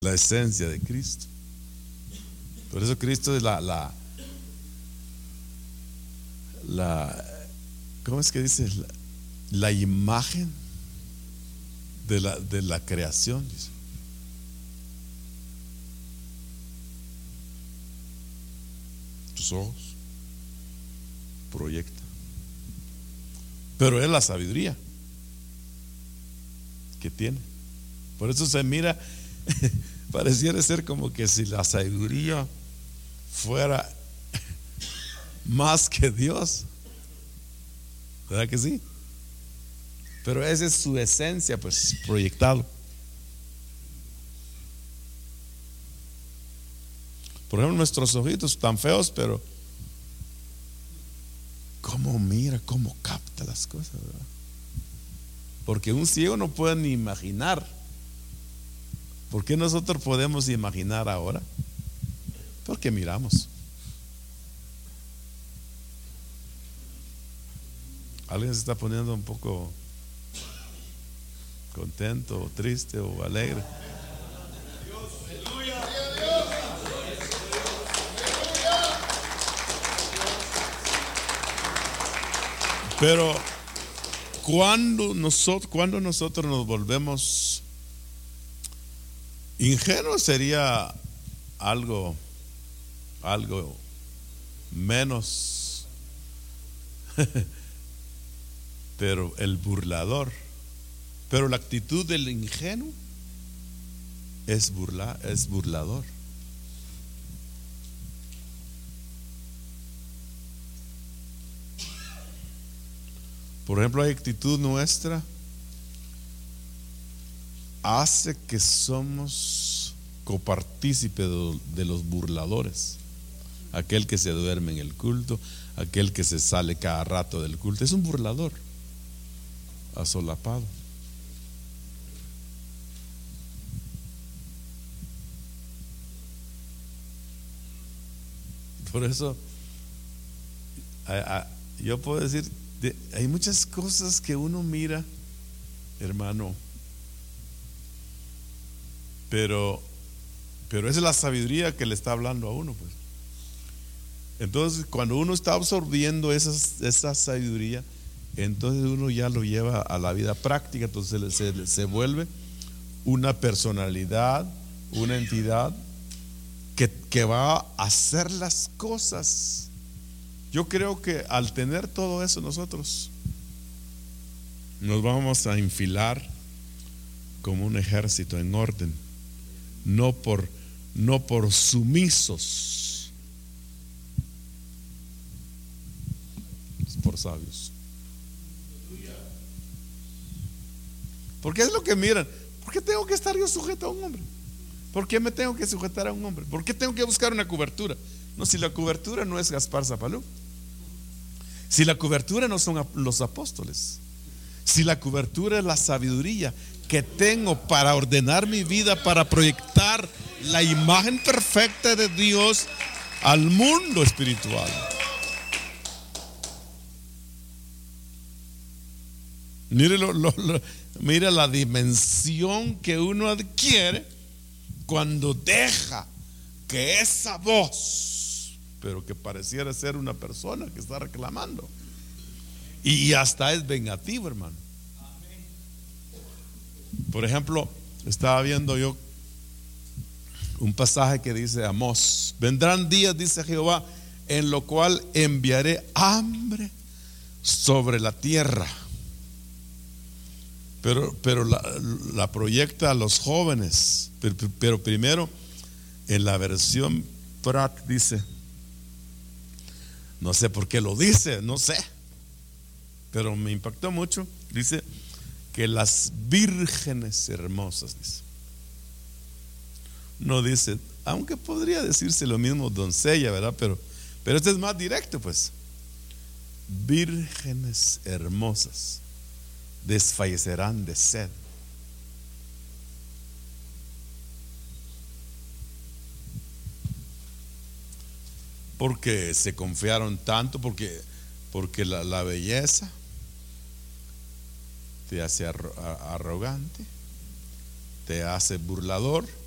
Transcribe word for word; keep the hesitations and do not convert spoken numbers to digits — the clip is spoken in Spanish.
la esencia de Cristo. Por eso Cristo es la, la, la ¿cómo es que dice? La, la imagen de la, de la creación, dice. Tus ojos proyecta, pero es la sabiduría que tiene. Por eso se mira, pareciera ser como que si la sabiduría fuera más que Dios, ¿verdad que sí? Pero esa es su esencia, pues, proyectado. Por ejemplo, nuestros ojitos tan feos, pero cómo mira, cómo capta las cosas, ¿verdad? Porque un ciego no puede ni imaginar. ¿Por qué nosotros podemos imaginar ahora? Porque miramos. Alguien se está poniendo un poco contento o triste o alegre. Pero cuando nosotros, cuando nosotros nos volvemos ingenuos, sería algo, algo menos. Pero el burlador, pero la actitud del ingenuo es burla, es burlador. Por ejemplo, la actitud nuestra hace que somos copartícipes de los burladores. Aquel que se duerme en el culto, aquel que se sale cada rato del culto, es un burlador asolapado. Por eso yo puedo decir, hay muchas cosas que uno mira, hermano, pero pero esa es la sabiduría que le está hablando a uno, pues. Entonces, cuando uno está absorbiendo esas, esa sabiduría, entonces uno ya lo lleva a la vida práctica. Entonces se, se vuelve una personalidad, una entidad que, que va a hacer las cosas. Yo creo que al tener todo eso, nosotros nos vamos a enfilar como un ejército en orden, no por, no por sumisos, por sabios. Porque es lo que miran. ¿Por qué tengo que estar yo sujeto a un hombre? ¿Por qué me tengo que sujetar a un hombre? ¿Por qué tengo que buscar una cobertura? No, si la cobertura no es Gaspar Zapalú, si la cobertura no son los apóstoles, si la cobertura es la sabiduría que tengo para ordenar mi vida, para proyectar la imagen perfecta de Dios al mundo espiritual. Mire, lo, lo, lo, mire la dimensión que uno adquiere cuando deja que esa voz, pero que pareciera ser una persona que está reclamando, y hasta es vengativo, hermano. Por ejemplo, estaba viendo yo un pasaje que dice Amós: vendrán días, dice Jehová, en lo cual enviaré hambre sobre la tierra. Pero, pero la, la proyecta a los jóvenes. Pero, pero primero, en la versión Prat dice, no sé por qué lo dice, no sé, pero me impactó mucho. Dice que las vírgenes hermosas, dice. No dice, aunque podría decirse lo mismo doncella, ¿verdad? Pero, pero este es más directo, pues. Vírgenes hermosas desfallecerán de sed. Porque se confiaron tanto, porque, porque la, la belleza te hace arrogante, te hace burlador,